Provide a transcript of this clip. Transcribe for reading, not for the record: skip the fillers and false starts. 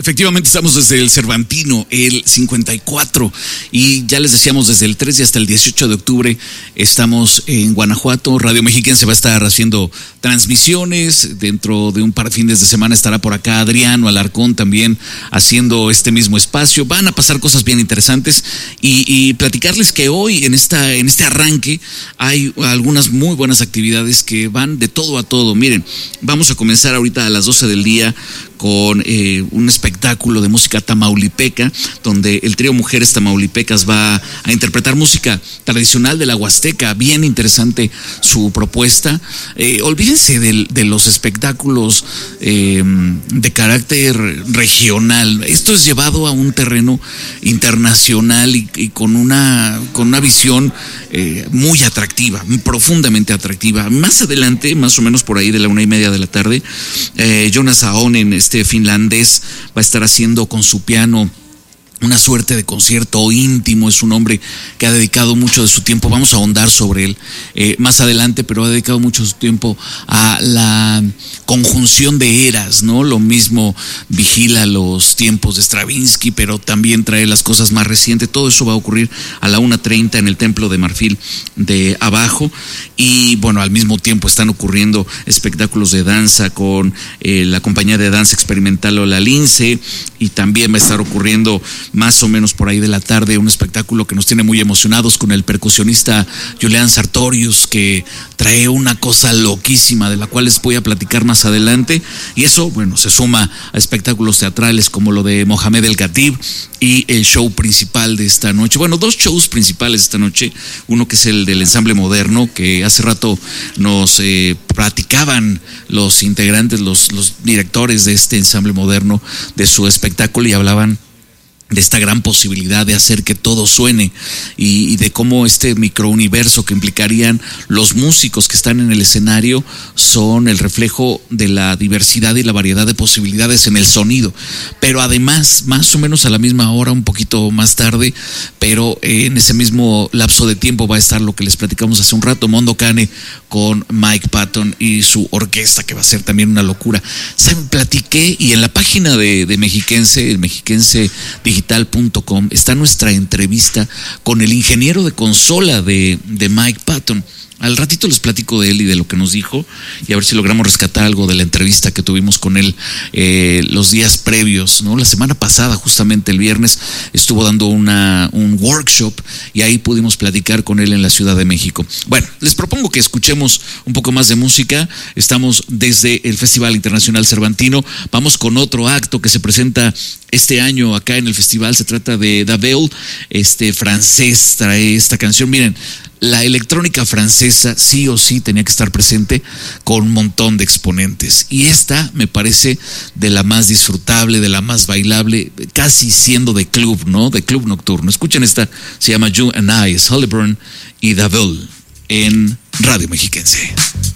Efectivamente, estamos desde el Cervantino, el 54, y ya les decíamos, desde el 3 y hasta el 18 de octubre estamos en Guanajuato. Radio Mexiquense va a estar haciendo transmisiones. Dentro de un par de fines de semana estará por acá Adriano Alarcón también haciendo este mismo espacio. Van a pasar cosas bien interesantes y platicarles que hoy en este arranque hay algunas muy buenas actividades que van de todo a todo. Miren, vamos a comenzar ahorita a las 12 del día con un espectáculo de música tamaulipeca, donde el trío Mujeres Tamaulipecas va a interpretar música tradicional de la Huasteca. Bien interesante su propuesta. Olvídense de los espectáculos de carácter regional. Esto es llevado a un terreno internacional y con una visión muy atractiva, profundamente atractiva. Más adelante, más o menos por ahí de la 1:30 de la tarde, Jonas Ahonen, este finlandés, va a estar haciendo con su piano una suerte de concierto íntimo. Es un hombre que ha dedicado mucho de su tiempo, vamos a ahondar sobre él más adelante, pero ha dedicado mucho de su tiempo a la conjunción de eras, ¿no? Lo mismo vigila los tiempos de Stravinsky, pero también trae las cosas más recientes. Todo eso va a ocurrir a la 1:30 en el Templo de Marfil de abajo. Y bueno, al mismo tiempo están ocurriendo espectáculos de danza con la compañía de danza experimental Ola Lince, y también va a estar ocurriendo más o menos por ahí de la tarde un espectáculo que nos tiene muy emocionados con el percusionista Julián Sartorius, que trae una cosa loquísima de la cual les voy a platicar más adelante. Y eso, bueno, se suma a espectáculos teatrales como lo de Mohamed El Khatib y el show principal de esta noche. Bueno, dos shows principales esta noche. Uno que es el del Ensamble Moderno, que hace rato nos platicaban los integrantes, los directores de este Ensamble Moderno, de su espectáculo, y hablaban de esta gran posibilidad de hacer que todo suene y de cómo este microuniverso que implicarían los músicos que están en el escenario son el reflejo de la diversidad y la variedad de posibilidades en el sonido. Pero además, más o menos a la misma hora, un poquito más tarde, pero en ese mismo lapso de tiempo, va a estar lo que les platicamos hace un rato, Mondo Cane con Mike Patton y su orquesta, que va a ser también una locura. ¿Saben? Platiqué, y en la página de Mexiquense, el mexiquensedigital.com, está nuestra entrevista con el ingeniero de consola de Mike Patton. Al ratito les platico de él y de lo que nos dijo, y a ver si logramos rescatar algo de la entrevista que tuvimos con él los días previos, ¿no? La semana pasada, justamente el viernes, estuvo dando un workshop, y ahí pudimos platicar con él en la Ciudad de México. Bueno, les propongo que escuchemos un poco más de música. Estamos desde el Festival Internacional Cervantino. Vamos con otro acto que se presenta este año acá en el festival. Se trata de Davel, francés, trae esta canción. Miren, la electrónica francesa sí o sí tenía que estar presente con un montón de exponentes, y esta me parece de la más disfrutable, de la más bailable, casi siendo de club, ¿no? De club nocturno. Escuchen esta, se llama You and I, Sullivan y Davel en Radio Mexiquense.